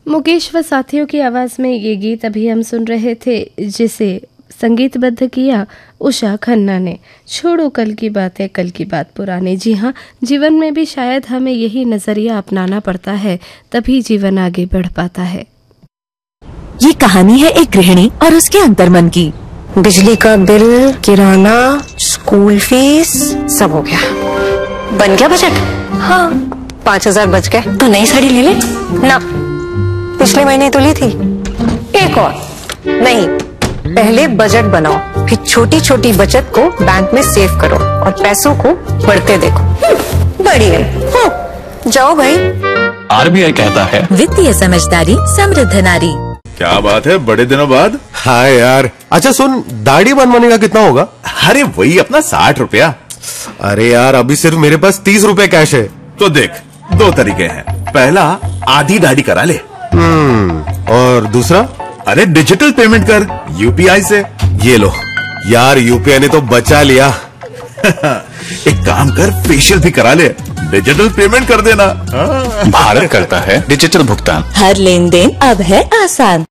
मुकेश व साथियों की आवाज़ में ये गीत अभी हम सुन रहे थे, जिसे संगीतबद्ध किया उषा खन्ना ने। छोड़ो कल की बातें, कल की बात पुरानी। जी हाँ, जीवन में भी शायद हमें यही नज़रिया अपनाना पड़ता है, तभी जीवन आगे बढ़ पाता है। ये कहानी है एक गृहिणी और उसके अंतर्मन की। बिजली का बिल, किराना, स्कूल फीस, सब हो गया। बन गया बजट? हाँ, 5,000 बच गए। तो नई साड़ी ले ले ना, पिछले महीने तो ली थी। एक और नहीं, पहले बजट बनाओ, फिर छोटी छोटी बचत को बैंक में सेव करो और पैसों को बढ़ते देखो। बढ़िया। जाओ भाई। आरबीआई कहता है, वित्तीय समझदारी समृद्ध नारी। क्या बात है, बड़े दिनों बाद। हाँ यार। अच्छा सुन, दाढ़ी बनवाने का कितना होगा? अरे वही अपना 60 रुपया। अरे यार, अभी सिर्फ मेरे पास 30 रुपए कैश है। तो देख, 2 तरीके हैं। पहला, आधी दाढ़ी करा ले। और दूसरा? अरे डिजिटल पेमेंट कर यूपीआई से। ये लो यार, यूपीआई ने तो बचा लिया। एक काम कर, फेशियल भी करा ले, डिजिटल पेमेंट कर देना। भारत करता है डिजिटल भुगतान। हर लेन देन अब है आसान।